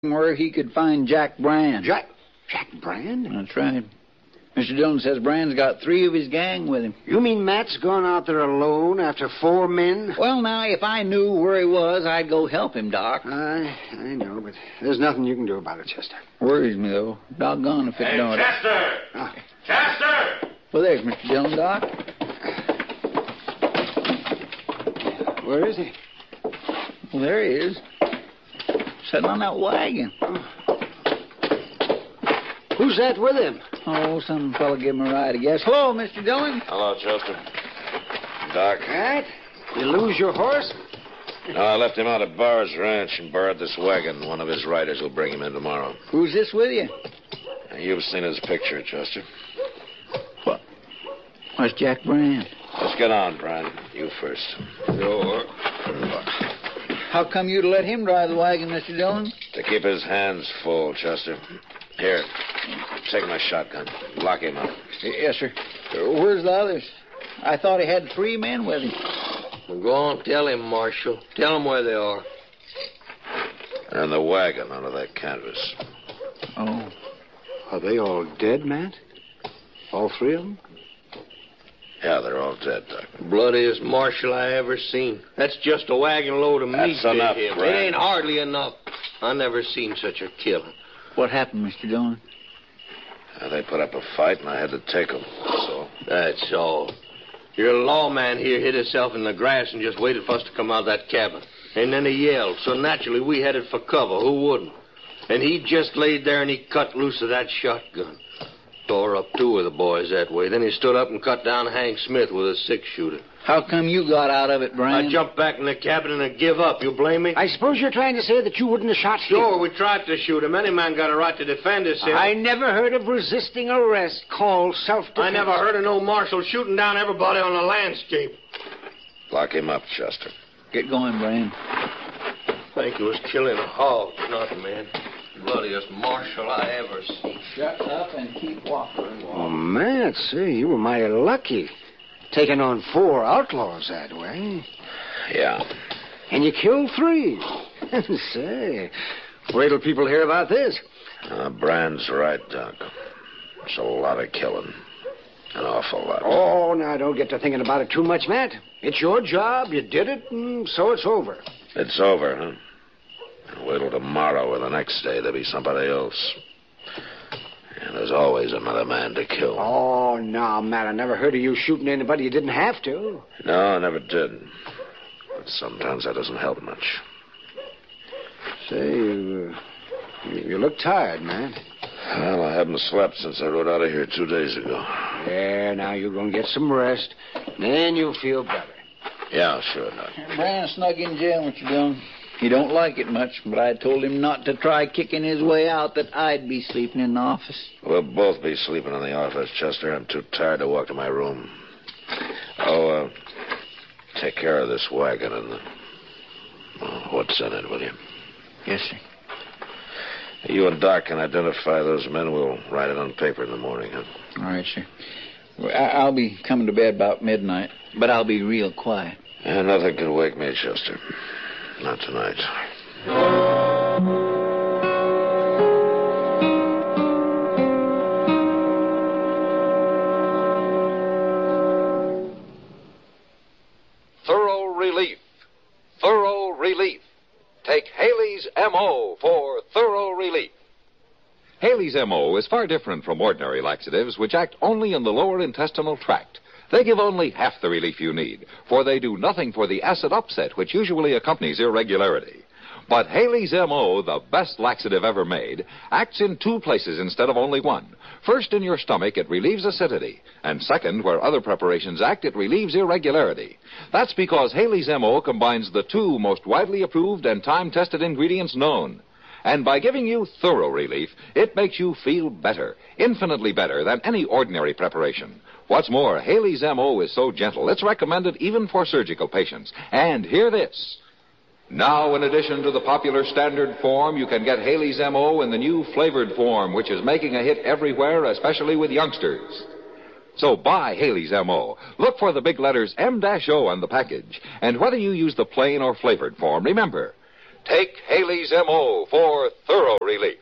where he could find Jack Brand. Jack Brand? That's right. Mr. Dillon says Brand's got 3 of his gang with him. You mean Matt's gone out there alone after 4 men? Well, now, if I knew where he was, I'd go help him, Doc. I know, but there's nothing you can do about it, Chester. Worries me, though. Doggone if it don't. Chester! Ah. Chester! Well, there's Mr. Dillon, Doc. Where is he? Well, there he is. Sitting on that wagon. Who's that with him? Oh, some fella give him a ride, I guess. Hello, Mr. Dillon. Hello, Chester. Doc. Matt? You lose your horse? No, I left him out at Barr's ranch and borrowed this wagon. One of his riders will bring him in tomorrow. Who's this with you? You've seen his picture, Chester. What? Where's Jack Brand? Let's get on, Brian. You first. Sure. How come you to let him drive the wagon, Mr. Dillon? To keep his hands full, Chester. Here, take my shotgun. Lock him up. Yes, sir. Where's the others? I thought he had 3 men with him. Well, go on, tell him, Marshal. Tell him where they are. They're in the wagon under that canvas. Oh. Are they all dead, Matt? All 3 of them? Yeah, they're all dead, Doc. Bloodiest marshal I ever seen. That's just a wagon load of meat. That's enough, to him. Brand. It ain't hardly enough. I never seen such a killing. What happened, Mr. Dillon? They put up a fight, and I had to take them. So. That's all. Your lawman here hid himself in the grass and just waited for us to come out of that cabin. And then he yelled, so naturally we headed for cover. Who wouldn't? And he just laid there and he cut loose of that shotgun. Tore up 2 of the boys that way. Then he stood up and cut down Hank Smith with a 6-shooter. How come you got out of it, Brand? I jumped back in the cabin and I give up. You blame me? I suppose you're trying to say that you wouldn't have shot him. Sure, we tried to shoot him. Any man got a right to defend himself. I never heard of resisting arrest called self-defense. I never heard of no marshal shooting down everybody on the landscape. Lock him up, Chester. Get going, Brand. Think he was killing a hog, not a man. Bloodiest marshal I ever seen. Shut up and keep walking. Oh, Matt, say, you were mighty lucky. Taking on 4 outlaws that way. Yeah. And you killed 3. Say, wait till people hear about this. Brand's right, Doc. It's a lot of killing. An awful lot. Oh, now, don't get to thinking about it too much, Matt. It's your job. You did it, and so it's over. It's over, huh? Wait till tomorrow or the next day. There'll be somebody else. And there's always another man to kill. Oh, no, Matt, I never heard of you shooting anybody you didn't have to. No, I never did. But sometimes that doesn't help much. Say, you look tired, man. Well, I haven't slept since I rode out of here 2 days ago. There, now you're going to get some rest. Then you'll feel better. Yeah, sure, Doc. Brand snug in jail, Mr. Dillon. He don't like it much, but I told him not to try kicking his way out, that I'd be sleeping in the office. We'll both be sleeping in the office, Chester. I'm too tired to walk to my room. Oh, take care of this wagon and what's in it, will you? Yes, sir. You and Doc can identify those men. We'll write it on paper in the morning, huh? All right, sir. Well, I'll be coming to bed about midnight, but I'll be real quiet. Yeah, nothing can wake me, Chester. Not tonight. Thorough relief. Thorough relief. Take Haley's M.O. for thorough relief. Haley's M.O. is far different from ordinary laxatives, which act only in the lower intestinal tract. They give only half the relief you need, for they do nothing for the acid upset which usually accompanies irregularity. But Haley's M.O., the best laxative ever made, acts in 2 places instead of only 1. First, in your stomach, it relieves acidity. And second, where other preparations act, it relieves irregularity. That's because Haley's M.O. combines the 2 most widely approved and time-tested ingredients known. And by giving you thorough relief, it makes you feel better, infinitely better than any ordinary preparation. What's more, Haley's M.O. is so gentle, it's recommended even for surgical patients. And hear this. Now, in addition to the popular standard form, you can get Haley's M.O. in the new flavored form, which is making a hit everywhere, especially with youngsters. So buy Haley's M.O. Look for the big letters M-O on the package. And whether you use the plain or flavored form, remember, Take Haley's M.O. for thorough relief.